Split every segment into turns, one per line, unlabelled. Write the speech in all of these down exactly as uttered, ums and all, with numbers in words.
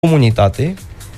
comunitate,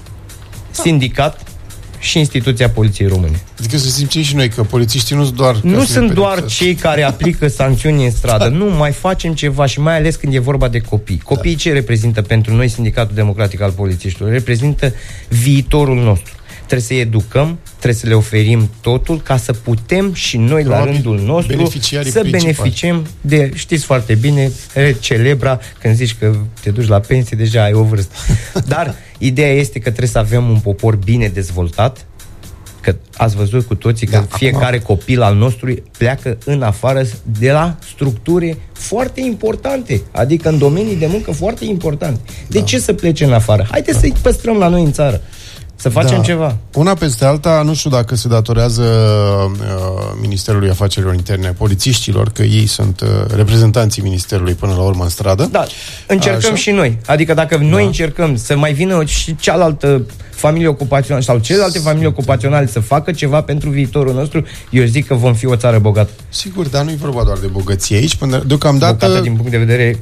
sindicat și instituția Poliției Române.
Adică să simțim și noi că polițiștii nu sunt doar...
Nu sunt doar cei care aplică sancțiuni în stradă. Nu, mai facem ceva și mai ales când e vorba de copii. Copiii ce reprezintă pentru noi Sindicatul Democratic al Polițiștilor? Reprezintă viitorul nostru. Trebuie să-i educăm, trebuie să le oferim totul ca să putem și noi la rândul nostru să beneficiem de, știți foarte bine, celebra, când zici că te duci la pensie, deja ai o vârstă. Dar ideea este că trebuie să avem un popor bine dezvoltat, că ați văzut cu toții că da, fiecare acum... copil al nostru pleacă în afară de la structuri foarte importante, adică în domenii de muncă foarte importante. De da. ce să plece în afară? Haideți da. să-i păstrăm la noi în țară. Să facem da. ceva.
Una peste alta, nu știu dacă se datorează uh, Ministerului Afacerilor Interne, polițiștilor, că ei sunt uh, reprezentanții Ministerului până la urmă în stradă.
Da, încercăm Așa. și noi. Adică dacă noi da. încercăm să mai vină și cealaltă familie ocupațională sau celelalte familii ocupaționale să facă ceva pentru viitorul nostru, eu zic că vom fi o țară bogată.
Sigur, dar nu e vorba doar de bogăție aici, până deocamdată...
Bogată din punct de vedere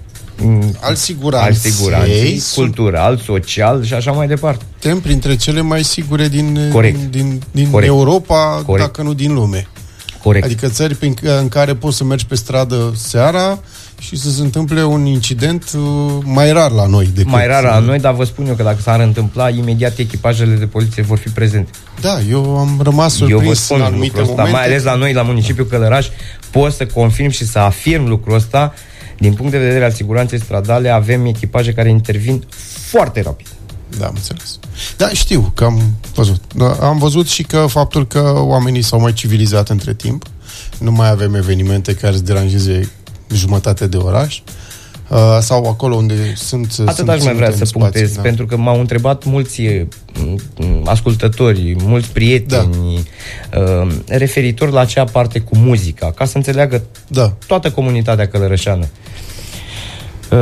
al siguranței,
siguranței cultural, social și așa mai departe.
Suntem printre cele mai sigure din,
Corect.
din, din, din
Corect.
Europa,
Corect.
dacă nu din lume.
Corect.
Adică țări prin, în care poți să mergi pe stradă seara și să se întâmple un incident mai rar la noi. Decât
mai rar la noi, dar vă spun eu că dacă s-ar întâmpla, imediat echipajele de poliție vor fi prezente.
Da, eu am rămas surprins
eu vă spun
în anumite
lucrul ăsta,
momente.
mai ales la noi, la municipiul Călăraș, pot să confirm și să afirm lucrul ăsta. Din punct de vedere al siguranței stradale, avem echipaje care intervin foarte rapid.
Da, am înțeles. Da, știu că am văzut. Am văzut și că faptul că oamenii s-au mai civilizat între timp. Nu mai avem evenimente care să deranjeze jumătate de oraș. Uh, sau acolo unde sunt...
Atât aș mai vrea să punctez, da. pentru că m-au întrebat mulți ascultători, mulți prieteni, da. uh, referitor la acea parte cu muzica, ca să înțeleagă
da.
toată comunitatea călărășeană. Uh,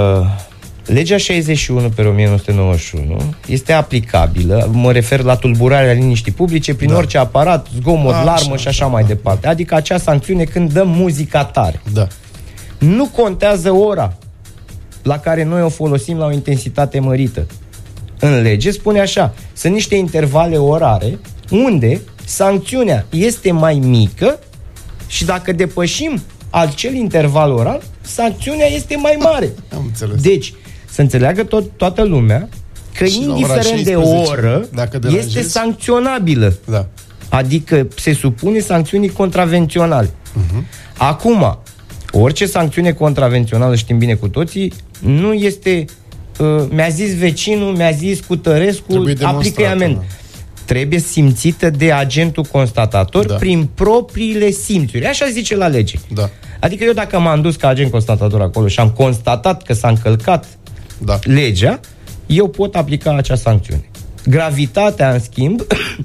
legea șaizeci și unu pe o mie nouă sute nouăzeci și unu este aplicabilă, mă refer la tulburarea liniștii publice prin da. orice aparat, zgomot, A, larmă așa, și așa, așa mai da. departe. Adică acea sancțiune când dăm muzica tare.
Da.
Nu contează ora la care noi o folosim la o intensitate mărită. În lege spune așa, sunt niște intervale orare unde sancțiunea este mai mică și dacă depășim acel interval orar, sancțiunea este mai mare.
Am înțeles.
Deci, să înțeleagă tot, toată lumea că și indiferent de oră este sancționabilă.
Da.
Adică se supune sancțiunii contravenționale. Uh-huh. Acum, orice sancțiune contravențională, știm bine cu toții, nu este uh, mi-a zis vecinul, mi-a zis Cutărescu, aplică-i amendă. Trebuie simțită de agentul constatator da. prin propriile simțuri. Așa zice la lege.
Da.
Adică eu dacă m-am dus ca agent constatator acolo și am constatat că s-a încălcat da. legea, eu pot aplica acea sancțiune. Gravitatea, în schimb,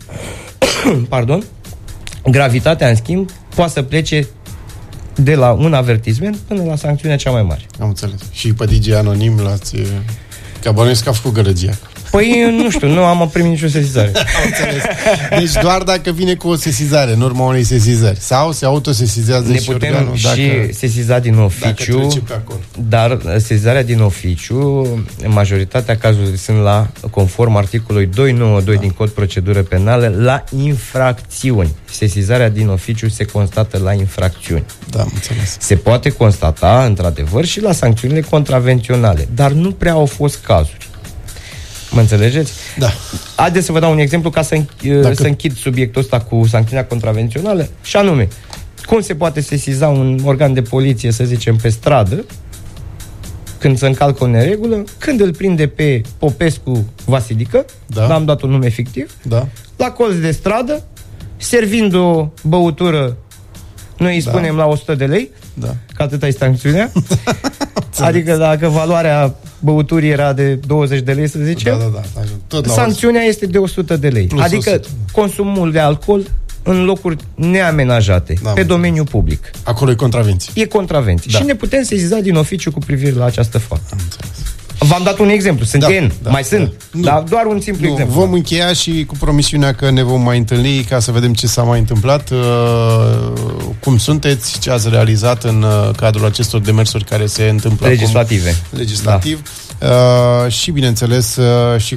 pardon, gravitatea, în schimb, poate să plece de la un avertisment până la sancțiunea cea mai mare.
Am înțeles. Și pe D J Anonim l-ați... Că bănuiesc că a făcut gălăgia.
Păi, nu știu, nu am primit nicio sesizare.
Am înțeles. Deci doar dacă vine cu o sesizare, în urma unei sesizări. Sau se autosesizează
ne
și
putem
organul.
Și
dacă,
sesiza din oficiu, dar sesizarea din oficiu, în majoritatea cazurilor sunt la, conform articolului douăzeci și nouă doi da. din Cod Procedură Penală, la infracțiuni. Sesizarea din oficiu se constată la infracțiuni.
Da, am înțeles.
Se poate constata, într-adevăr, și la sancțiunile contravenționale, dar nu prea au fost cazuri. Mă înțelegeți?
Da.
Haideți să vă dau un exemplu ca să, înch- Dacă... să închid subiectul ăsta cu sancțiunea contravențională, și anume, cum se poate sesiza un organ de poliție, să zicem, pe stradă, când se încalcă o neregulă, când îl prinde pe Popescu Vasilică, da. l-am dat un nume fictiv,
da.
la colț de stradă, servind o băutură, noi îi spunem da. la o sută de lei,
da.
că atâta e sancțiunea. Adică dacă valoarea băuturii era de douăzeci de lei, să zicem,
da, da, da. Tot
sancțiunea este de o sută de lei. Plus adică o sută. Consumul de alcool în locuri neamenajate, da, pe domeniul public.
Acolo e contravenție.
E contravenție. Da. Și ne putem sesiza din oficiu cu privire la această faptă.
Am înțeles.
V-am dat un exemplu, sunt
da,
N,
da,
mai
da,
sunt,
da.
dar doar un simplu
nu,
exemplu.
Vom încheia și cu promisiunea că ne vom mai întâlni ca să vedem ce s-a mai întâmplat, cum sunteți, ce ați realizat în cadrul acestor demersuri care se întâmplă
legislative.
Acum, legislativ. Da. Uh, și, bineînțeles, uh, și